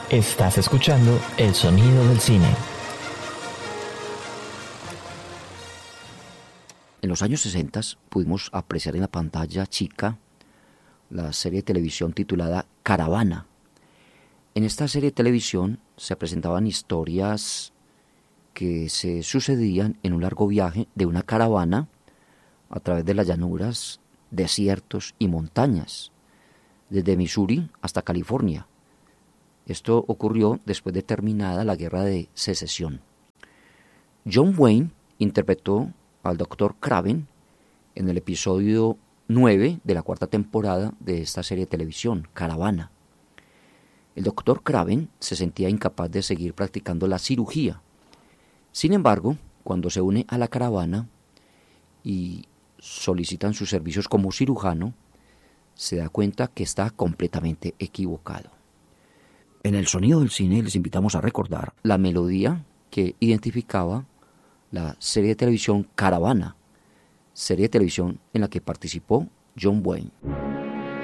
Estás escuchando el sonido del cine. En los años 60 pudimos apreciar en la pantalla chica la serie de televisión titulada Caravana. En esta serie de televisión se presentaban historias que se sucedían en un largo viaje de una caravana a través de las llanuras, desiertos y montañas, desde Missouri hasta California. Esto ocurrió después de terminada la Guerra de Secesión. John Wayne interpretó al Dr. Craven en el episodio 9 de la cuarta temporada de esta serie de televisión, Caravana. El Dr. Craven se sentía incapaz de seguir practicando la cirugía. Sin embargo, cuando se une a la caravana y solicitan sus servicios como cirujano, se da cuenta que está completamente equivocado. En el sonido del cine les invitamos a recordar la melodía que identificaba la serie de televisión Caravana, serie de televisión en la que participó John Wayne.